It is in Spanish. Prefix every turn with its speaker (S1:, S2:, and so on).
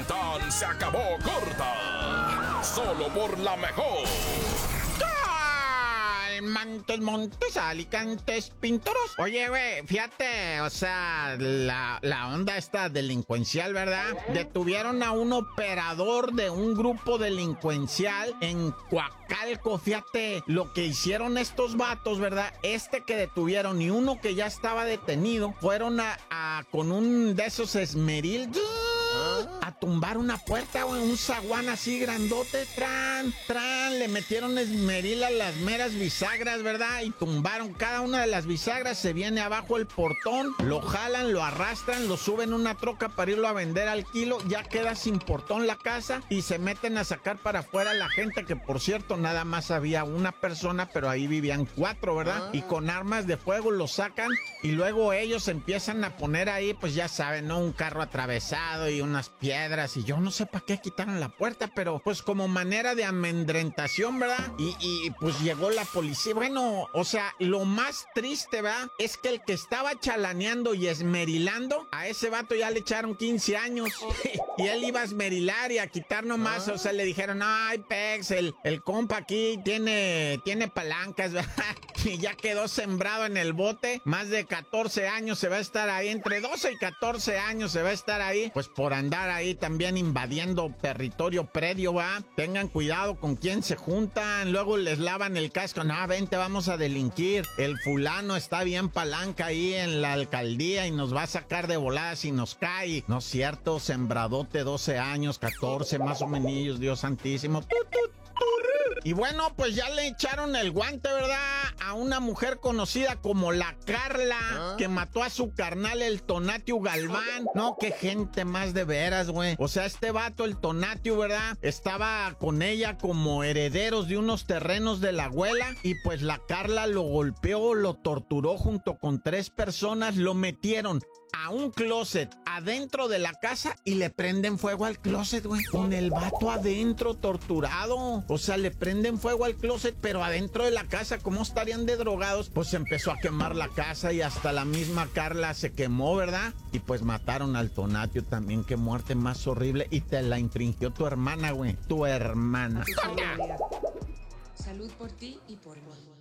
S1: tan se acabó corta. Solo por la mejor.
S2: Mantos, montes, alicantes, pintoros. Oye, güey, fíjate, o sea, la onda esta delincuencial, ¿verdad? Detuvieron a un operador de un grupo delincuencial en Coacalco. Fíjate lo que hicieron estos vatos, ¿verdad? Este que detuvieron y uno que ya estaba detenido, fueron con un de esos esmeril a tumbar una puerta, güey, un zaguán así grandote, le metieron esmeril a las meras bisagras, ¿verdad? Y tumbaron cada una de las bisagras, se viene abajo el portón, lo jalan, lo arrastran, lo suben a una troca para irlo a vender al kilo, ya queda sin portón la casa y se meten a sacar para afuera a la gente, que por cierto nada más había una persona, pero ahí vivían 4, ¿verdad? Y con armas de fuego lo sacan y luego ellos empiezan a poner ahí, pues ya saben, ¿no? Un carro atravesado y unas piedras y yo no sé para qué quitaron la puerta, pero pues como manera de amedrentación, ¿verdad? Y pues llegó la policía. Bueno, o sea, lo más triste, ¿verdad? Es que el que estaba chalaneando y esmerilando, a ese vato ya le echaron 15 años y él iba a esmerilar y a quitar nomás, o sea, le dijeron, ay, Pex, el compa aquí tiene palancas, ¿verdad? Y ya quedó sembrado en el bote, más de 14 años se va a estar ahí, entre 12 y 14 años se va a estar ahí, pues por andar ahí también invadiendo territorio predio, ¿va? Tengan cuidado con quién se juntan, luego les lavan el casco, no, vente, vamos a delinquir, el fulano está bien palanca ahí en la alcaldía y nos va a sacar de volada si nos cae. No es cierto, sembradote, 12 años, 14 más o menos, Dios santísimo. Y bueno, pues ya le echaron el guante, ¿verdad? A una mujer conocida como la Carla, que mató a su carnal, el Tonatiuh Galván. No, qué gente más de veras, güey. O sea, este vato, el Tonatiuh, ¿verdad? Estaba con ella como herederos de unos terrenos de la abuela. Y pues la Carla lo golpeó, lo torturó junto con 3 personas, lo metieron a un closet adentro de la casa y le prenden fuego al closet, güey. Con el vato adentro torturado. O sea, le prenden fuego al closet, pero adentro de la casa, ¿cómo estarían de drogados? Pues se empezó a quemar la casa y hasta la misma Carla se quemó, ¿verdad? Y pues mataron al Tonatiuh también. Qué muerte más horrible. Y te la infringió tu hermana, güey. Tu hermana.
S3: Salud por ti y por mí.